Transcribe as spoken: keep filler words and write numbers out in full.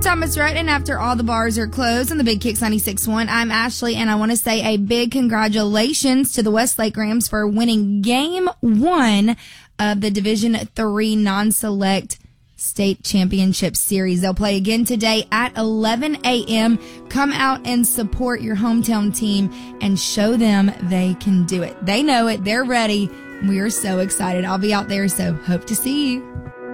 Thomas Rutton after all the bars are closed on the Big Kicks ninety-six point one. I'm Ashley, and I want to say a big congratulations to the Westlake Rams for winning game one of the Division three non-select state championship series. They'll play again today at eleven a.m. Come out and support your hometown team and show them they can do it. They know it. They're ready. We are so excited. I'll be out there, so hope to see you.